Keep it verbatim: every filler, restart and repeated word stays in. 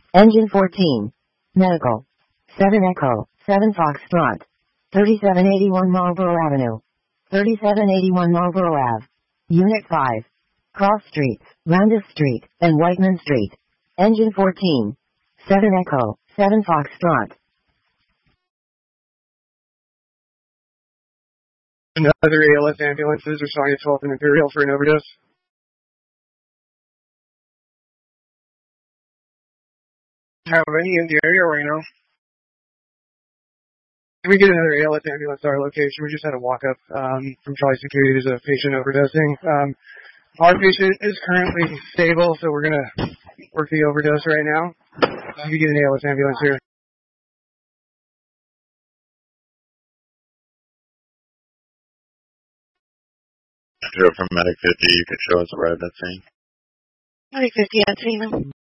Engine fourteen. Medical. seven Echo, seven Foxtrot. thirty-seven eighty-one Marlboro Avenue. thirty-seven eighty-one Marlboro Ave. Unit five. Cross Streets, Roundus Street, and Whiteman Street. Engine fourteen. seven Echo, seven Foxtrot. Another A L S ambulances responding to twelfth and Imperial for an overdose. How many in the area right now? Can we get another A L S ambulance to our location? We just had a walk-up um, from Charlie Security. There's a patient overdosing. Um, our patient is currently stable, so we're going to work the overdose right now. Can we get an A L S ambulance here? Zero from Medic fifty, you could show us arrived at scene. Medic fifty at scene.